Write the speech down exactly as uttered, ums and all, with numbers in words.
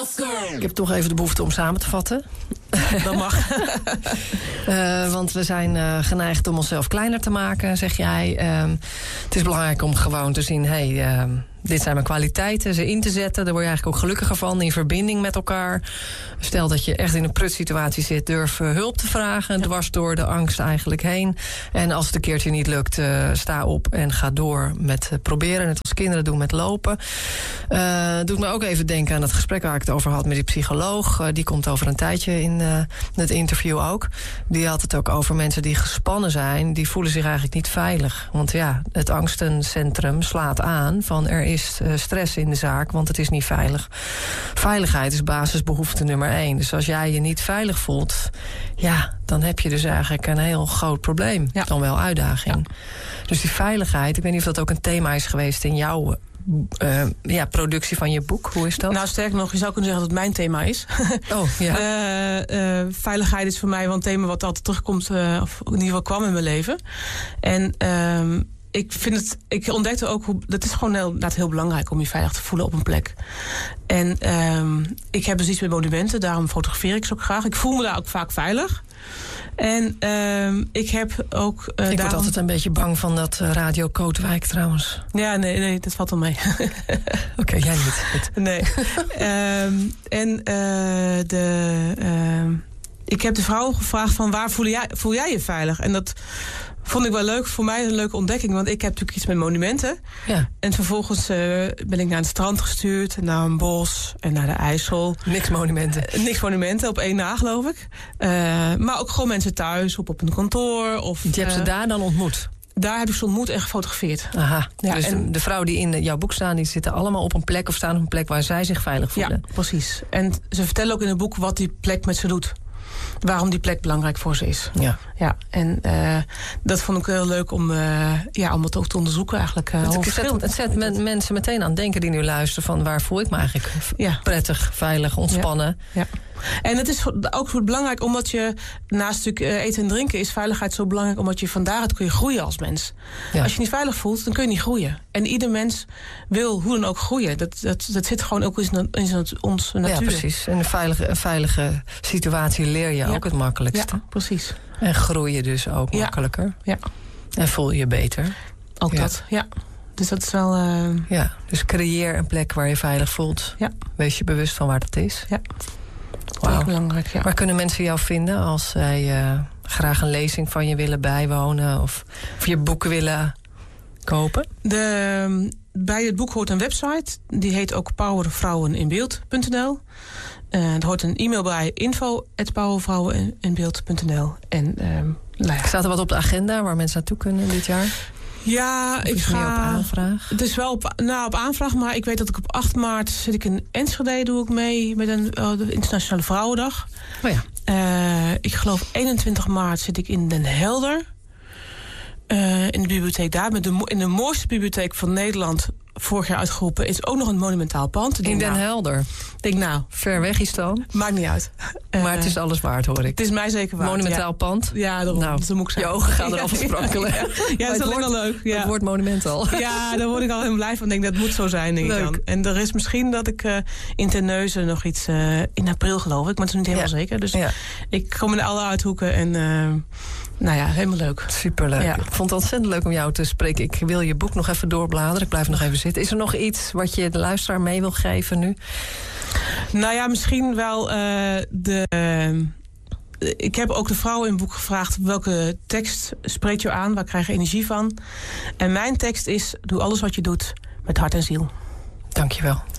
Ik heb toch even de behoefte om samen te vatten. Dat mag. uh, want we zijn uh, geneigd om onszelf kleiner te maken, zeg jij. Uh, het is belangrijk om gewoon te zien, hé, hey, uh, dit zijn mijn kwaliteiten, ze in te zetten. Daar word je eigenlijk ook gelukkiger van, in verbinding met elkaar. Stel dat je echt in een prutsituatie zit, durf uh, hulp te vragen. Ja. Dwars door de angst eigenlijk heen. En als het een keertje niet lukt, uh, sta op en ga door met uh, proberen. Net als kinderen doen met lopen. Uh, doet me ook even denken aan het gesprek waar ik het over had met die psycholoog. Uh, die komt over een tijdje in uh, het interview ook. Die had het ook over mensen die gespannen zijn. Die voelen zich eigenlijk niet veilig. Want ja, het angstencentrum slaat aan van er is uh, stress in de zaak, want het is niet veilig. Veiligheid is basisbehoefte nummer één. Dus als jij je niet veilig voelt, ja, dan heb je dus eigenlijk een heel groot probleem. Ja. Dan wel uitdaging. Ja. Dus die veiligheid, ik weet niet of dat ook een thema is geweest in jouw Uh, ja, productie van je boek. Hoe is dat? Nou, sterker nog, je zou kunnen zeggen dat het mijn thema is. Oh, ja. uh, uh, veiligheid is voor mij wel een thema wat altijd terugkomt, uh, of in ieder geval kwam in mijn leven. En uh, ik vind het, ik ontdekte ook hoe, dat is gewoon heel, inderdaad heel belangrijk om je veilig te voelen op een plek. En uh, ik heb dus iets met monumenten, daarom fotografeer ik ze ook graag. Ik voel me daar ook vaak veilig. En uh, ik heb ook... Uh, ik daarom... word altijd een beetje bang van dat uh, Radio Kootwijk trouwens. Ja, nee, nee, dat valt wel mee. Oké, okay, jij niet. Goed. Nee. um, en uh, de, uh, ik heb de vrouw gevraagd van waar voel jij, voel jij je veilig? En dat vond ik wel leuk. Voor mij een leuke ontdekking. Want ik heb natuurlijk iets met monumenten. Ja. En vervolgens uh, ben ik naar het strand gestuurd. En naar een bos. En naar de IJssel. Niks monumenten. Uh, niks monumenten. Op één na, geloof ik. Uh, maar ook gewoon mensen thuis. Of op een kantoor. Of, je hebt uh, ze daar dan ontmoet? Daar heb ik ze ontmoet en gefotografeerd. Aha. Ja, dus en de vrouwen die in jouw boek staan, die zitten allemaal op een plek of staan op een plek waar zij zich veilig voelen. Ja, precies. En ze vertellen ook in het boek wat die plek met ze doet. Waarom die plek belangrijk voor ze is. Ja. Ja, en uh, dat vond ik heel leuk om, uh, ja, om het ook te onderzoeken eigenlijk. Uh, het, zet, het zet men, mensen meteen aan het denken die nu luisteren van waar voel ik me eigenlijk ja. prettig, veilig, ontspannen. Ja. Ja. En het is ook belangrijk omdat je naast natuurlijk eten en drinken is veiligheid zo belangrijk omdat je van daaruit kun je groeien als mens. Ja. Als je niet veilig voelt, dan kun je niet groeien. En ieder mens wil hoe dan ook groeien. Dat, dat, dat zit gewoon ook in, in onze natuur. Ja, precies. In een veilige, een veilige situatie leer je ja. ook het makkelijkste. Ja, precies. En groei je dus ook ja. makkelijker. Ja. En voel je je beter. Ook ja. dat, ja. Dus dat is wel... Uh... Ja, dus creëer een plek waar je veilig voelt. Ja. Wees je bewust van waar dat is. Ja. Wow. Dat is belangrijk, ja. Waar kunnen mensen jou vinden als zij uh, graag een lezing van je willen bijwonen of, of je boek willen kopen? De, bij het boek hoort een website. Die heet ook powervrouweninbeeld punt n l. Uh, er hoort een e-mail bij info at powervrouweninbeeld punt n l. En uh, nou ja. Staat er wat op de agenda waar mensen naartoe kunnen dit jaar? Ja, ik ga... op aanvraag? Het is wel op, nou, op aanvraag, maar ik weet dat ik op acht maart zit ik in Enschede, doe ik mee met een, uh, de Internationale Vrouwendag. Oh ja. Uh, ik geloof eenentwintig maart zit ik in Den Helder. Uh, in de bibliotheek daar, met de, in de mooiste bibliotheek van Nederland. Vorig jaar uitgeroepen. Is ook nog een monumentaal pand. In Den nou, Helder? Denk nou. Ver weg is dan? Maakt niet uit. Maar uh, het is alles waard, hoor ik. Het is mij zeker waard. Monumentaal ja. pand? Ja, daarom. Nou, dat moet ik zeggen. je ogen gaan eraf sprankelen. ja, ja, ja, dat is wel leuk. Ja. Het woord monument al. Ja, daar word ik al helemaal blij van. Ik denk, dat moet zo zijn, denk ik dan. En er is misschien dat ik uh, in Terneuzen nog iets... Uh, in april, geloof ik. Maar het is niet helemaal ja. zeker. Dus ja. ik kom in alle uithoeken en... Uh, Nou ja, helemaal leuk. Superleuk. Ja. Ik vond het ontzettend leuk om jou te spreken. Ik wil je boek nog even doorbladeren. Ik blijf nog even zitten. Is er nog iets wat je de luisteraar mee wil geven nu? Nou ja, misschien wel uh, de... Uh, ik heb ook de vrouwen in het boek gevraagd... welke tekst spreekt je aan? Waar krijg je energie van? En mijn tekst is... doe alles wat je doet met hart en ziel. Dank je wel.